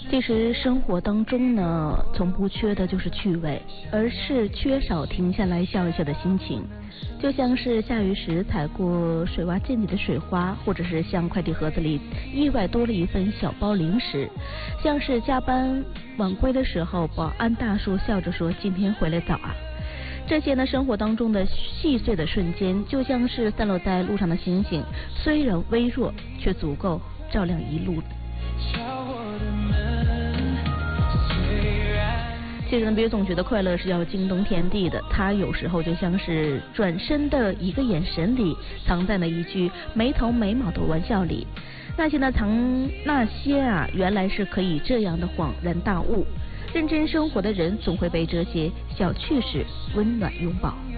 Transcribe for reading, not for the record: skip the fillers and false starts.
其实生活当中呢，从不缺的就是趣味，而是缺少停下来笑一笑的心情。就像是下雨时踩过水洼溅起的水花，或者是像快递盒子里意外多了一份小包零食，像是加班晚归的时候，保安大叔笑着说：“今天回来早啊。”这些呢，生活当中的细碎的瞬间，就像是散落在路上的星星，虽然微弱，却足够照亮一路。其实呢，别总觉得快乐是要惊动天地的，它有时候就像是转身的一个眼神里，藏在了一句没头没脑的玩笑里。那些原来是可以这样的恍然大悟。认真生活的人总会被这些小趣事温暖拥抱。